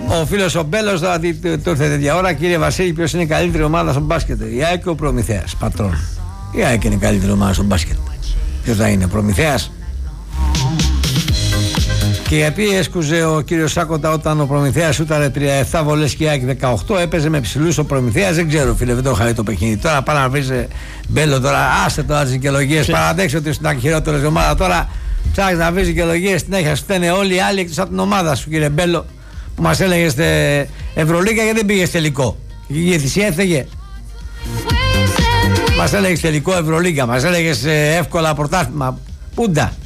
Ο φίλος ο Μπέλος το ήρθε τέτοια ώρα. Κύριε Βασίλη, ποιος είναι η καλύτερη ομάδα στο μπάσκετ? Η ΑΕΚ ή ο Προμηθέας? Πατρόν. Η ΑΕΚ είναι η καλύτερη ομάδα στο μπάσκετ. Ποιος θα είναι, Προμηθέας? Και γιατί έσκουζε ο κύριος Σάκοτα όταν ο Προμηθέας σούταρε 37 βολές και η ΑΕΚ 18? Έπαιζε με ψηλούς ο Προμηθέας, δεν ξέρω φίλε, δεν το είχα δει το παιχνίδι. Τώρα πάνε να βρεις Μπέλο, τώρα άστε τώρα τις δικαιολογίες. Παραδέξτε ότι στην χειρότερη ομάδα τώρα ψάχνεις να βρεις δικαιολογίες. Την έχεις, φταίνε όλοι οι άλλοι εκτός από την ομάδα σου, κύριε Μπέλο, που μας έλεγες Ευρωλίγα και δεν πήγες τελικό. Η διαιτησία έφταιγε. Μας έλεγες τελικό Ευρωλίγα, μας έλεγες εύκολα πρωτάθλημα. Πούντα.